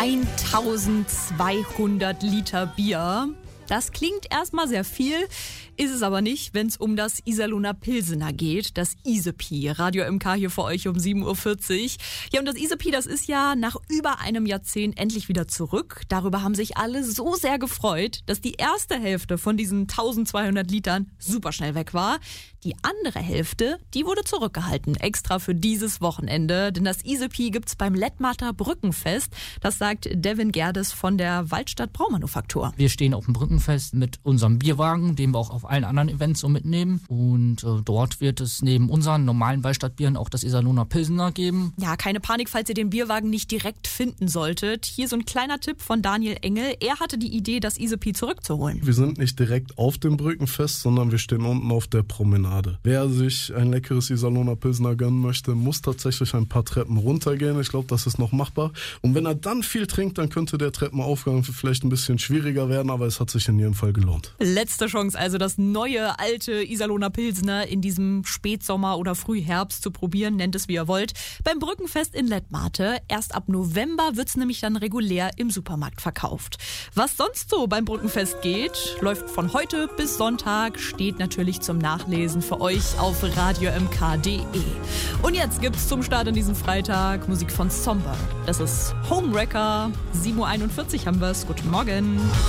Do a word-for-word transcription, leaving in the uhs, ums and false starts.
eintausendzweihundert Liter Bier. Das klingt erstmal sehr viel, ist es aber nicht, wenn es um das Iserlohner Pilsener geht, das Isepi. Radio M K hier für euch um sieben Uhr vierzig. Ja, und das Isepi, das ist ja nach über einem Jahrzehnt endlich wieder zurück. Darüber haben sich alle so sehr gefreut, dass die erste Hälfte von diesen eintausendzweihundert Litern super schnell weg war. Die andere Hälfte, die wurde zurückgehalten, extra für dieses Wochenende. Denn das Isepi gibt's beim Lettmater Brückenfest. Das sagt Devin Gerdes von der Waldstadt Braumanufaktur. Wir stehen auf dem Brückenfest mit unserem Bierwagen, den wir auch auf allen anderen Events so mitnehmen. Und äh, dort wird es neben unseren normalen Waldstadtbieren auch das Iserlohner Pilsener geben. Ja, keine Panik, falls ihr den Bierwagen nicht direkt finden solltet. Hier so ein kleiner Tipp von Daniel Engel. Er hatte die Idee, das Isepi zurückzuholen. Wir sind nicht direkt auf dem Brückenfest, sondern wir stehen unten auf der Promenade. Wer sich ein leckeres Iserlohner Pilsener gönnen möchte, muss tatsächlich ein paar Treppen runtergehen. Ich glaube, das ist noch machbar. Und wenn er dann viel trinkt, dann könnte der Treppenaufgang vielleicht ein bisschen schwieriger werden, aber es hat sich in jedem Fall gelohnt. Letzte Chance also, das neue, alte Iserlohner Pilsener in diesem Spätsommer oder Frühherbst zu probieren, nennt es wie ihr wollt. Beim Brückenfest in Lettmate. Erst ab November wird es nämlich dann regulär im Supermarkt verkauft. Was sonst so beim Brückenfest geht, läuft von heute bis Sonntag, steht natürlich zum Nachlesen für euch auf radio m k punkt d e. Und jetzt gibt's zum Start an diesem Freitag Musik von Somber. Das ist Homewrecker. sieben Uhr einundvierzig haben wir's. Guten Morgen.